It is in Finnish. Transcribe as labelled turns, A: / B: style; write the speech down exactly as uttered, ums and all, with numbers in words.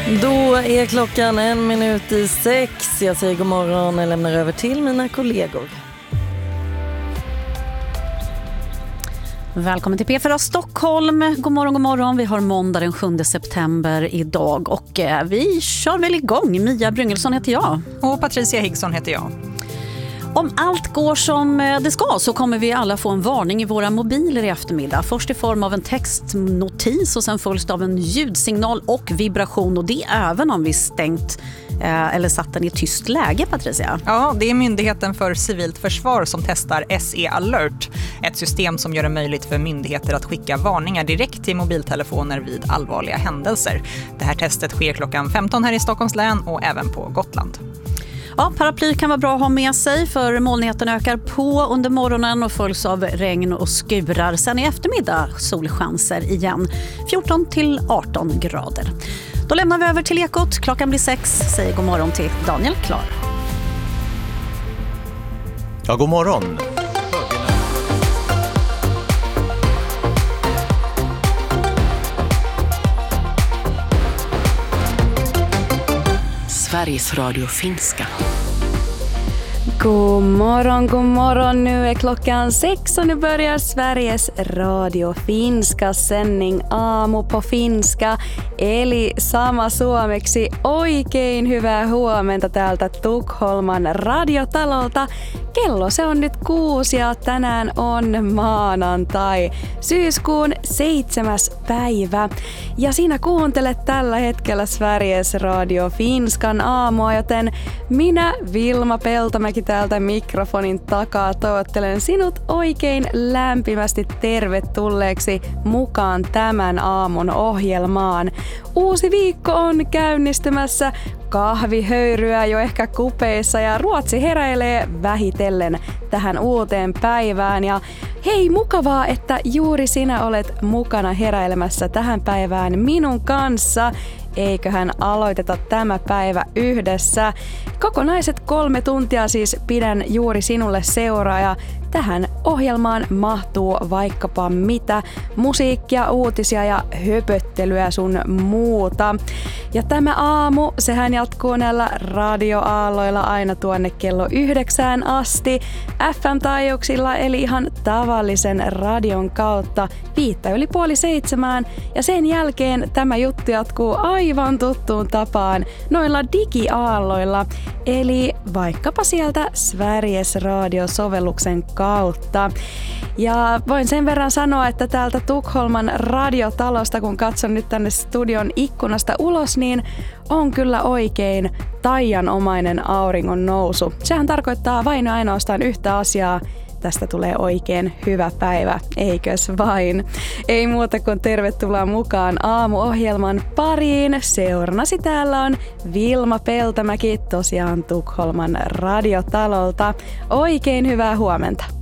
A: Då är klockan en minut i sex. Jag säger god morgon och lämnar över till mina kollegor.
B: Välkommen till P fyra Stockholm. God morgon, god morgon. Vi har måndag den sjunde september idag och vi kör väl igång. Mia Bryngelsson heter jag.
C: Och Patricia Higgsson heter jag.
B: Om allt går som det ska så kommer vi alla få en varning i våra mobiler i eftermiddag. Först i form av en textnotis och sen följs av en ljudsignal och vibration. Och det även om vi stängt eh, eller satt den i tyst läge, Patricia.
C: Ja, det är Myndigheten för civilt försvar som testar S E Alert. Ett system som gör det möjligt för myndigheter att skicka varningar direkt till mobiltelefoner vid allvarliga händelser. Det här testet sker klockan femton här i Stockholms län och även på Gotland.
B: Ja, paraply kan vara bra att ha med sig för molnigheten ökar på under morgonen och följs av regn och skurar. Sen i eftermiddag solchanser igen, fjorton till arton grader. Då lämnar vi över till Ekot. Klockan blir sex. Säger god morgon till Daniel Klar.
D: Ja, god morgon.
E: Sveriges Radio Finska.
F: God morgon, god morgon. Nu är klockan sex och nu börjar Sveriges Radio Finska sändning Aamu på finska. Eli sama suomeksi oikein hyvää huomenta täältä Tukholman radiotalolta. Kello se on nyt kuusi ja tänään on maanantai, syyskuun seitsemäs päivä. Ja sinä kuuntelet tällä hetkellä Sveriges Radio Finskan aamua, joten minä Vilma Peltomäki täältä mikrofonin takaa toivottelen sinut oikein lämpimästi tervetulleeksi mukaan tämän aamun ohjelmaan. Uusi viikko on käynnistymässä. Kahvihöyryä jo ehkä kupeissa ja Ruotsi heräilee vähitellen tähän uuteen päivään. Ja hei, mukavaa, että juuri sinä olet mukana heräilemässä tähän päivään minun kanssa. Eiköhän aloiteta tämä päivä yhdessä. Kokonaiset kolme tuntia siis pidän juuri sinulle seuraa ja tähän ohjelmaan mahtuu vaikkapa mitä. Musiikkia, uutisia ja höpöttelyä sun muuta. Ja tämä aamu, sehän jatkuu näillä radioaalloilla aina tuonne kello yhdeksään asti. F M-taajuuksilla eli ihan tavallisen radion kautta viittä yli puoli seitsemään. Ja sen jälkeen tämä juttu jatkuu aivan tuttuun tapaan noilla digiaalloilla. Eli vaikkapa sieltä Sveriges Radio-sovelluksen kautta. Ja voin sen verran sanoa, että täältä Tukholman radiotalosta, kun katson nyt tänne studion ikkunasta ulos, niin on kyllä oikein taianomainen auringon nousu. Sehän tarkoittaa vain ainoastaan yhtä asiaa. Tästä tulee oikein hyvä päivä, eikös vain? Ei muuta kuin tervetuloa mukaan aamuohjelman pariin. Seurannasi täällä on Vilma Peltomäki, tosiaan Tukholman radiotalolta. Oikein hyvää huomenta.